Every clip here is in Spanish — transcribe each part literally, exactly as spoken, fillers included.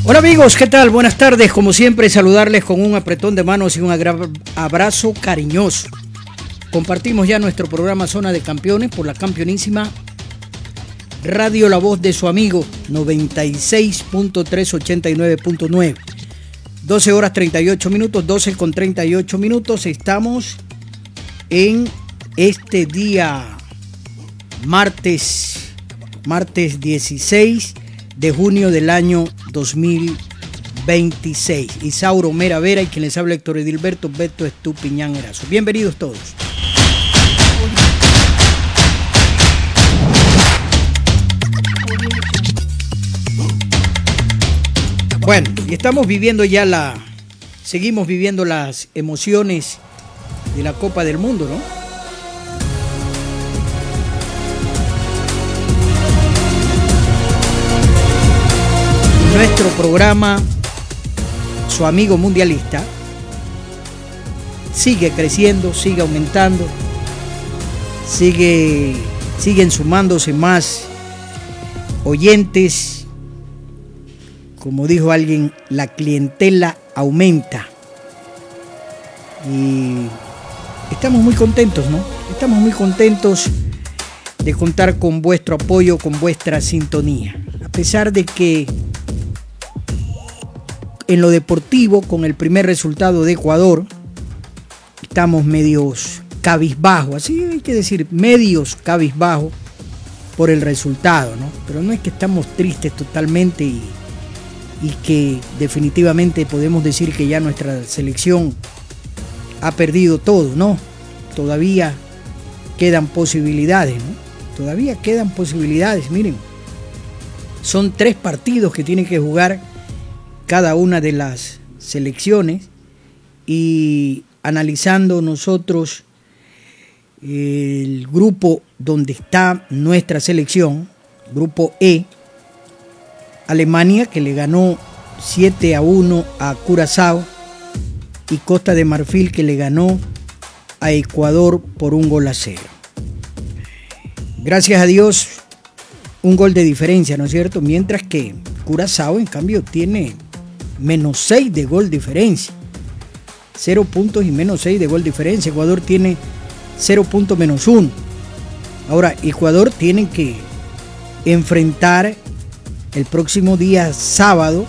Hola amigos, ¿qué tal? Buenas tardes. Como siempre, saludarles con un apretón de manos y un abrazo cariñoso. Compartimos ya nuestro programa Zona de Campeones por la campeonísima Radio La Voz de su amigo noventa y seis punto tres, ochenta y nueve punto nueve. doce horas treinta y ocho minutos, doce con treinta y ocho minutos. Estamos en este día martes, martes dieciséis de junio del año dos mil veintiséis. Isauro Mera Vera y quien les habla Héctor Edilberto Beto Estupiñán Erazo. Bienvenidos todos. Bueno, y estamos viviendo ya la, seguimos viviendo las emociones de la Copa del Mundo, ¿no? Nuestro programa, su amigo mundialista, sigue creciendo, sigue aumentando, sigue, siguen sumándose más oyentes. Como dijo alguien, la clientela aumenta. Y estamos muy contentos, ¿no? Estamos muy contentos de contar con vuestro apoyo, con vuestra sintonía. A pesar de que en lo deportivo, con el primer resultado de Ecuador, estamos medios cabizbajos, así hay que decir, medios cabizbajos por el resultado, ¿no? Pero no es que estamos tristes totalmente y, y que definitivamente podemos decir que ya nuestra selección ha perdido todo, ¿no? Todavía quedan posibilidades, ¿no? Todavía quedan posibilidades, miren. Son tres partidos que tienen que jugar cada una de las selecciones y analizando nosotros el grupo donde está nuestra selección, grupo E, Alemania, que le ganó siete a uno a Curazao, y Costa de Marfil, que le ganó a Ecuador por un gol a cero. Gracias a Dios, un gol de diferencia, ¿no es cierto? Mientras que Curazao, en cambio, tiene menos seis de gol diferencia. Cero puntos y menos seis de gol diferencia. Ecuador tiene cero puntos menos uno. Ahora, Ecuador tiene que enfrentar el próximo día sábado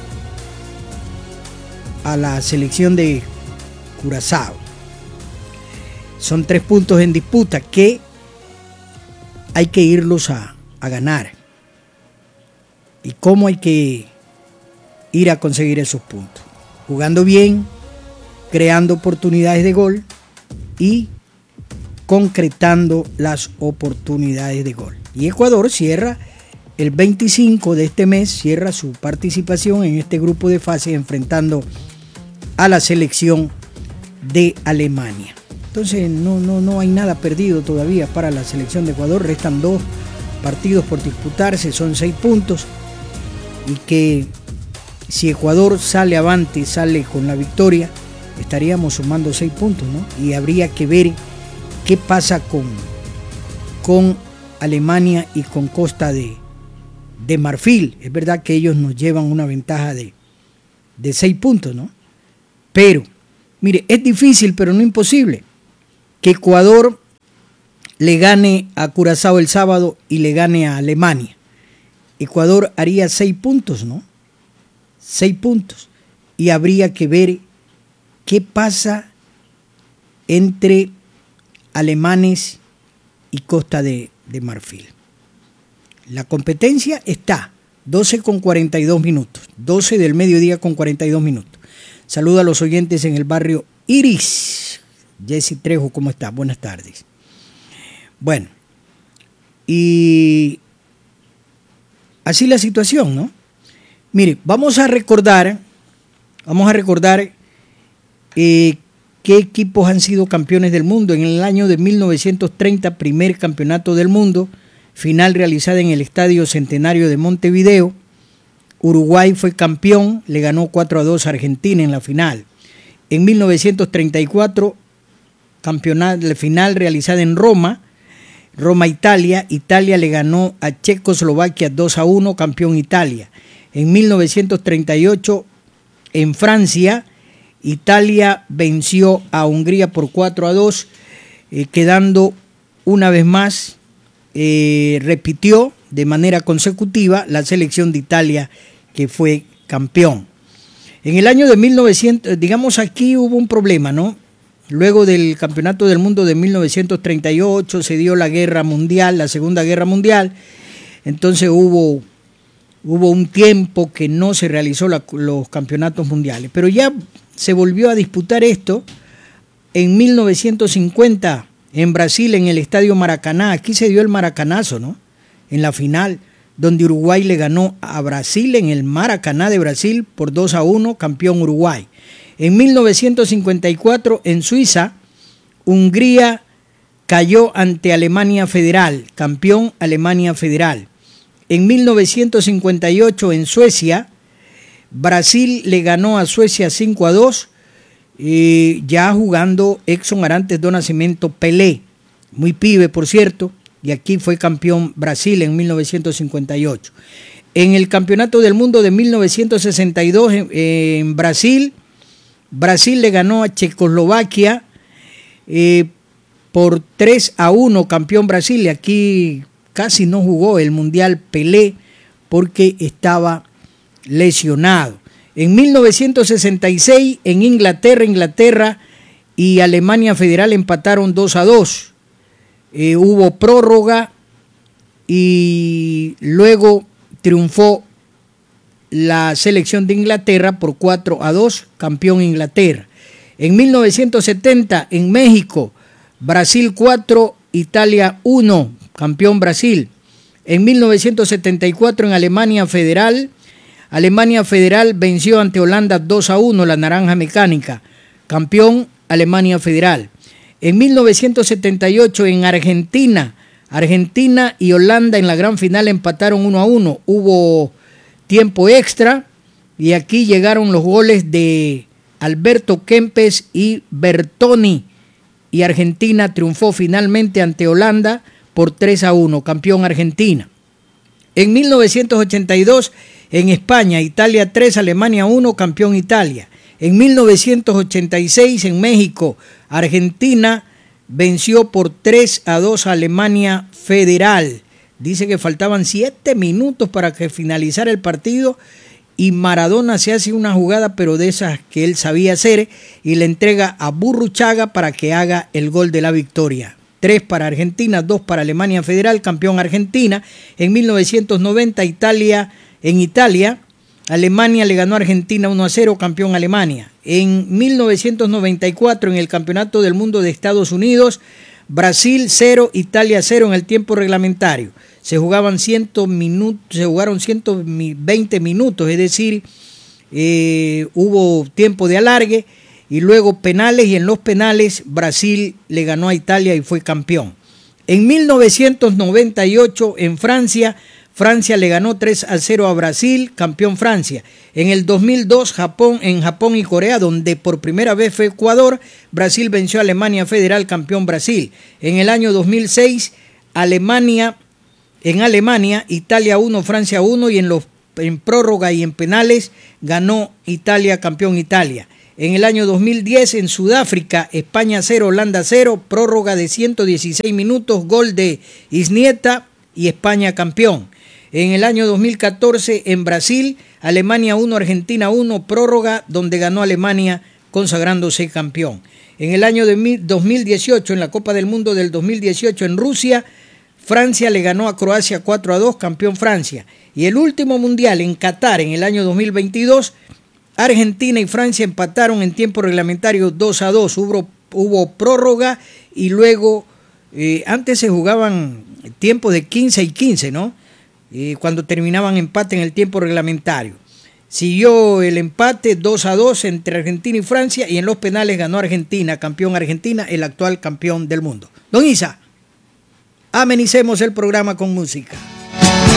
a la selección de Curazao. Son tres puntos en disputa que hay que irlos a, a ganar. ¿Y cómo hay que ir a conseguir esos puntos? Jugando bien, creando oportunidades de gol y concretando las oportunidades de gol. Y Ecuador cierra el veinticinco de este mes, cierra su participación en este grupo de fase enfrentando a la selección de Alemania. Entonces no, no, no hay nada perdido todavía para la selección de Ecuador. Restan dos partidos por disputarse, son seis puntos, y que si Ecuador sale avante, sale con la victoria, estaríamos sumando seis puntos, ¿no? Y habría que ver qué pasa con, con Alemania y con Costa de, de Marfil. Es verdad que ellos nos llevan una ventaja de, de seis puntos, ¿no? Pero, mire, es difícil, pero no imposible, que Ecuador le gane a Curazao el sábado y le gane a Alemania. Ecuador haría seis puntos, ¿no? Seis puntos. Y habría que ver qué pasa entre alemanes y Costa de, de Marfil. La competencia está doce con cuarenta y dos minutos. doce del mediodía con cuarenta y dos minutos. Saluda a los oyentes en el barrio Iris. Jessy Trejo, ¿cómo está? Buenas tardes. Bueno, y así la situación, ¿no? Mire, vamos a recordar, vamos a recordar eh, qué equipos han sido campeones del mundo. En el año de mil novecientos treinta, primer campeonato del mundo, final realizada en el Estadio Centenario de Montevideo. Uruguay fue campeón, le ganó cuatro a dos a Argentina en la final. En mil novecientos treinta y cuatro, campeonato, la final realizada en Roma, Roma, Italia. Italia le ganó a Checoslovaquia dos a uno, campeón Italia. En mil novecientos treinta y ocho, en Francia, Italia venció a Hungría por cuatro a dos, eh, quedando una vez más, eh, repitió de manera consecutiva la selección de Italia que fue campeón. En el año de mil novecientos, digamos aquí hubo un problema, ¿no? Luego del Campeonato del Mundo de mil novecientos treinta y ocho se dio la Guerra Mundial, la Segunda Guerra Mundial, entonces hubo, hubo un tiempo que no se realizó la, los campeonatos mundiales, pero ya se volvió a disputar esto en mil novecientos cincuenta en Brasil, en el Estadio Maracaná. Aquí se dio el maracanazo, ¿no? En la final, donde Uruguay le ganó a Brasil en el Maracaná de Brasil por dos a uno, campeón Uruguay. En mil novecientos cincuenta y cuatro, en Suiza, Hungría cayó ante Alemania Federal, campeón Alemania Federal. En mil novecientos cincuenta y ocho, en Suecia, Brasil le ganó a Suecia cinco a dos, eh, ya jugando Edson Arantes do Nascimento Pelé, muy pibe por cierto, y aquí fue campeón Brasil en mil novecientos cincuenta y ocho. En el Campeonato del Mundo de mil novecientos sesenta y dos en, en Brasil, Brasil le ganó a Checoslovaquia eh, por tres a uno, campeón Brasil, y aquí casi no jugó el Mundial Pelé porque estaba lesionado. En mil novecientos sesenta y seis, en Inglaterra, Inglaterra y Alemania Federal empataron dos a dos. Eh, hubo prórroga y luego triunfó la selección de Inglaterra por cuatro a dos, campeón Inglaterra. En mil novecientos setenta, en México, Brasil cuatro, Italia uno, campeón Brasil. En mil novecientos setenta y cuatro, en Alemania Federal, Alemania Federal venció ante Holanda dos a uno, la naranja mecánica, campeón Alemania Federal. En mil novecientos setenta y ocho, en Argentina, Argentina y Holanda en la gran final empataron uno a uno. Hubo tiempo extra y aquí llegaron los goles de Alberto Kempes y Bertoni, y Argentina triunfó finalmente ante Holanda por tres a uno, campeón Argentina. En mil novecientos ochenta y dos, en España, Italia tres, Alemania uno, campeón Italia. En mil novecientos ochenta y seis, en México, Argentina venció por tres a dos a Alemania Federal. Dice que faltaban siete minutos para que finalizara el partido y Maradona se hace una jugada, pero de esas que él sabía hacer, y le entrega a Burruchaga para que haga el gol de la victoria. Tres para Argentina, dos para Alemania Federal, campeón Argentina. En mil novecientos noventa, Italia, en Italia, Alemania le ganó a Argentina uno a cero, campeón Alemania. En mil novecientos noventa y cuatro, en el Campeonato del Mundo de Estados Unidos, Brasil cero, Italia cero en el tiempo reglamentario. Se jugaban cien minutos, se jugaron ciento veinte minutos, es decir, eh, hubo tiempo de alargue y luego penales, y en los penales Brasil le ganó a Italia y fue campeón. En mil novecientos noventa y ocho, en Francia, Francia le ganó tres a cero a Brasil, campeón Francia. En el dos mil dos, Japón, en Japón y Corea, donde por primera vez fue Ecuador, Brasil venció a Alemania Federal, campeón Brasil. En el año dos mil seis, Alemania, en Alemania, Italia uno, Francia uno, y en, los, en prórroga y en penales ganó Italia, campeón Italia. En el año dos mil diez, en Sudáfrica, España cero, Holanda cero, prórroga de ciento dieciséis minutos, gol de Isnieta y España campeón. En el año dos mil catorce, en Brasil, Alemania uno, Argentina uno, prórroga, donde ganó Alemania consagrándose campeón. En el año de dos mil dieciocho, en la Copa del Mundo del dos mil dieciocho en Rusia, Francia le ganó a Croacia cuatro a dos, campeón Francia. Y el último mundial en Qatar en el año dos mil veintidós, Argentina y Francia empataron en tiempo reglamentario dos a dos. Hubo, hubo prórroga y luego, eh, antes se jugaban tiempos de quince y quince, ¿no? Eh, cuando terminaban empate en el tiempo reglamentario. Siguió el empate dos a dos entre Argentina y Francia, y en los penales ganó Argentina, campeón Argentina, el actual campeón del mundo. Don Isa, amenicemos el programa con música.